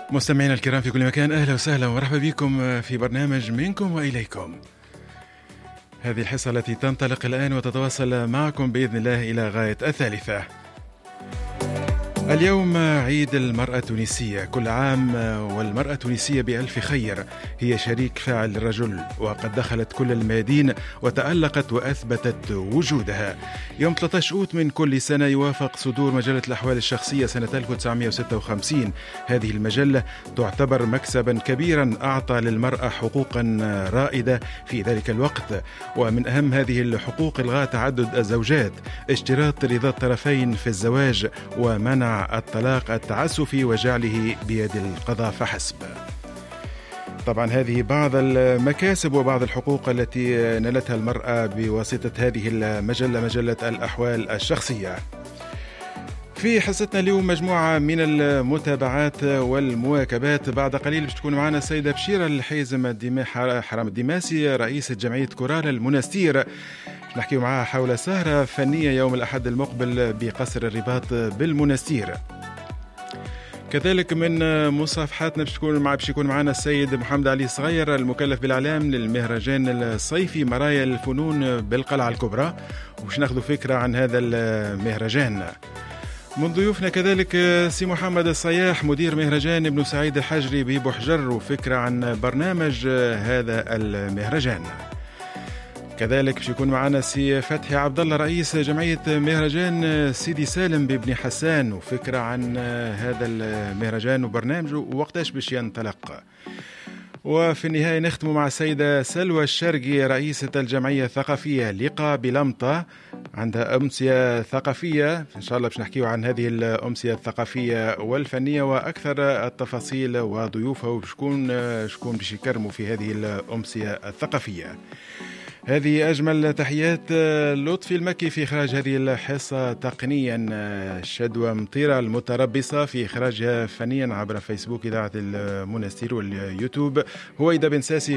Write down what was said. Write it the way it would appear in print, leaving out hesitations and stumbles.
مستمعينا الكرام في كل مكان، أهلا وسهلا ومرحبا بكم في برنامج منكم وإليكم. هذه الحصة التي تنطلق الآن وتتواصل معكم بإذن الله إلى غاية 3. اليوم عيد المرأة التونسية، كل عام والمرأة التونسية بألف خير. هي شريك فاعل للرجل، وقد دخلت كل الميادين وتألقت وأثبتت وجودها. يوم 13 أوت من كل سنة يوافق صدور مجلة الأحوال الشخصية سنة 1956. هذه المجلة تعتبر مكسبا كبيرا أعطى للمرأة حقوقا رائدة في ذلك الوقت، ومن أهم هذه الحقوق إلغاء تعدد الزوجات، اشتراط رضا الطرفين في الزواج، ومنع الطلاق التعسفي وجعله بيد القضاء فحسب. طبعا هذه بعض المكاسب وبعض الحقوق التي نالتها المرأة بواسطة هذه المجلة، مجلة الأحوال الشخصية. في حصتنا اليوم مجموعة من المتابعات والمواكبات. بعد قليل باش تكون معنا السيدة بشيرة الحازم حرام الدماسي، رئيسة جمعية كورال المنستير. نحكي معها حول سهرة فنية يوم الأحد المقبل بقصر الرباط بالمنستير. كذلك من مصافحاتنا باش يكون معنا السيد محمد علي صغير، المكلف بالإعلام للمهرجان الصيفي مرايا الفنون بالقلعة الكبرى، وباش ناخذ فكرة عن هذا المهرجان. من ضيوفنا كذلك سي محمد الصياح، مدير مهرجان ابن سعيد الحجري ببحجر، وفكرة عن برنامج هذا المهرجان. كذلك باش يكون معنا سي فتحي عبد الله، رئيس جمعية مهرجان سيدي سالم بابن حسان، وفكرة عن هذا المهرجان وبرنامجه ووقتاش باش ينطلق. وفي النهاية نختم مع السيدة سلوى الشرقي، رئيسة الجمعية الثقافية لقا بلمطة، عندها أمسية ثقافية إن شاء الله باش نحكيو عن هذه الأمسية الثقافية والفنية وأكثر التفاصيل وضيوفها وشكون باش يكرموا في هذه الأمسية الثقافية. هذه أجمل تحيات لطفي المكي في إخراج هذه الحصة تقنيا، شدوى مطيرة المتربصة في إخراجها فنيا عبر فيسبوك إذاعة المنستير واليوتيوب، هويدا بن ساسي